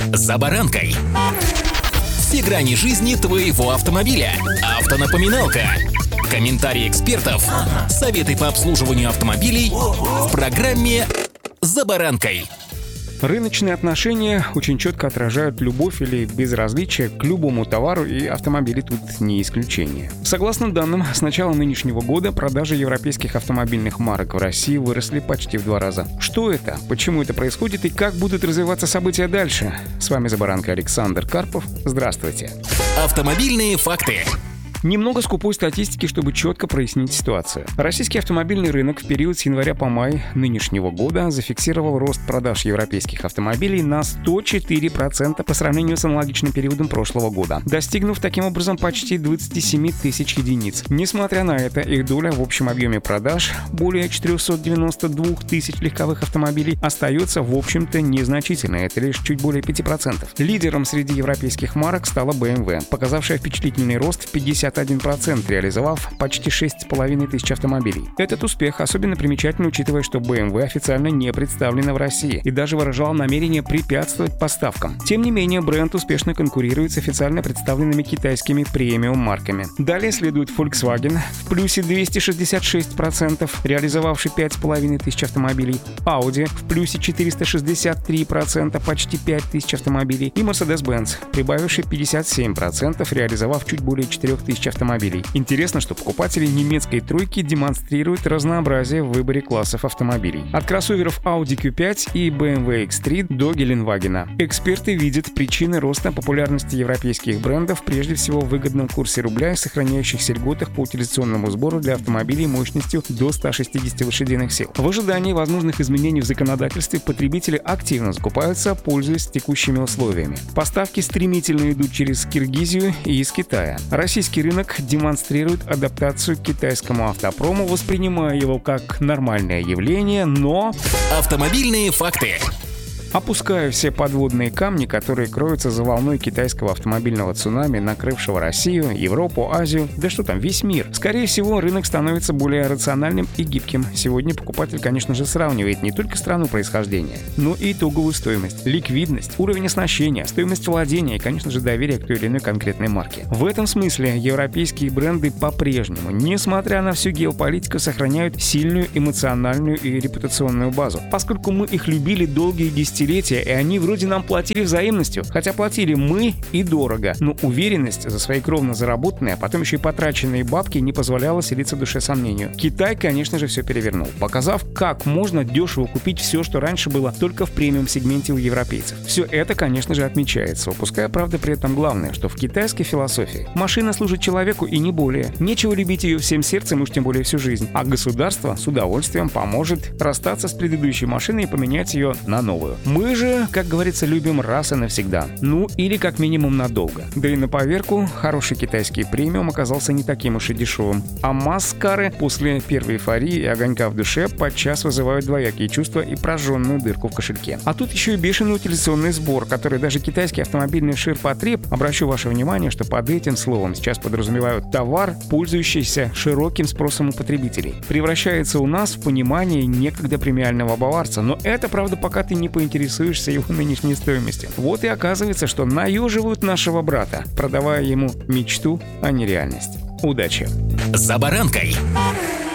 «За баранкой». Все грани жизни твоего автомобиля. Автонапоминалка. Комментарии экспертов. Советы по обслуживанию автомобилей в программе «За баранкой». Рыночные отношения очень четко отражают любовь или безразличие к любому товару, и автомобили тут не исключение. Согласно данным, с начала нынешнего года продажи европейских автомобильных марок в России выросли почти в 2 раза. Что это? Почему это происходит и как будут развиваться события дальше? С вами «За баранкой» Александр Карпов. Здравствуйте. Автомобильные факты. Немного скупой статистики, чтобы четко прояснить ситуацию. Российский автомобильный рынок в период с января по май нынешнего года зафиксировал рост продаж европейских автомобилей на 104% по сравнению с аналогичным периодом прошлого года, достигнув таким образом почти 27 тысяч единиц. Несмотря на это, их доля в общем объеме продаж, более 492 тысяч легковых автомобилей, остается в общем-то незначительной, это лишь чуть более 5%. Лидером среди европейских марок стала BMW, показавшая впечатлительный рост в 51%, реализовав почти 6,5 тысяч автомобилей. Этот успех особенно примечателен, учитывая, что BMW официально не представлена в России и даже выражал намерение препятствовать поставкам. Тем не менее, бренд успешно конкурирует с официально представленными китайскими премиум-марками. Далее следует Volkswagen в плюсе 266%, реализовавший 5,5 тысяч автомобилей, Audi в плюсе 463%, почти 5 тысяч автомобилей, и Mercedes-Benz, прибавивший 57%, реализовав чуть более 4 тысяч автомобилей. Интересно, что покупатели немецкой тройки демонстрируют разнообразие в выборе классов автомобилей. От кроссоверов Audi Q5 и BMW X3 до Геленвагена. Эксперты видят причины роста популярности европейских брендов прежде всего в выгодном курсе рубля и сохраняющихся льготах по утилизационному сбору для автомобилей мощностью до 160 лошадиных сил. В ожидании возможных изменений в законодательстве потребители активно закупаются, пользуясь текущими условиями. Поставки стремительно идут через Киргизию и из Китая. Российский рынок демонстрирует адаптацию к китайскому автопрому, воспринимая его как нормальное явление, но... Автомобильные факты. Опуская все подводные камни, которые кроются за волной китайского автомобильного цунами, накрывшего Россию, Европу, Азию, да что там, весь мир. Скорее всего, рынок становится более рациональным и гибким. Сегодня покупатель, конечно же, сравнивает не только страну происхождения, но и итоговую стоимость, ликвидность, уровень оснащения, стоимость владения и, конечно же, доверие к той или иной конкретной марке. В этом смысле европейские бренды по-прежнему, несмотря на всю геополитику, сохраняют сильную эмоциональную и репутационную базу, поскольку мы их любили долгие десятилетия, и они вроде нам платили взаимностью, хотя платили мы и дорого, но уверенность за свои кровно заработанные, а потом еще и потраченные бабки не позволяла селиться душе сомнению. Китай, конечно же, все перевернул, показав, как можно дешево купить все, что раньше было только в премиум-сегменте у европейцев. Все это, конечно же, отмечается, упуская, правда, при этом главное, что в китайской философии машина служит человеку и не более. Нечего любить ее всем сердцем, уж тем более всю жизнь, а государство с удовольствием поможет расстаться с предыдущей машиной и поменять ее на новую. Мы же, как говорится, любим раз и навсегда. Ну, или как минимум надолго. Да и на поверку, хороший китайский премиум оказался не таким уж и дешевым. А маскары после первой эйфории и огонька в душе подчас вызывают двоякие чувства и прожженную дырку в кошельке. А тут еще и бешеный утилизационный сбор, который даже китайский автомобильный ширпотреб, обращу ваше внимание, что под этим словом сейчас подразумевают товар, пользующийся широким спросом у потребителей, превращается у нас в понимание некогда премиального баварца. Но это, правда, пока ты не поинтересуешься его нынешней стоимостью. Вот и оказывается, что наеживают нашего брата, продавая ему мечту, а не реальность. Удачи! «За баранкой».